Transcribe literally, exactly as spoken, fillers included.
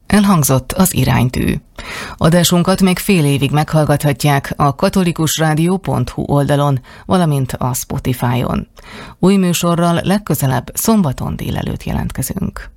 Elhangzott az Iránytű. Adásunkat még fél évig meghallgathatják a katolikusrádió pont hu oldalon, valamint a Spotify-on. Új műsorral legközelebb szombaton délelőtt jelentkezünk.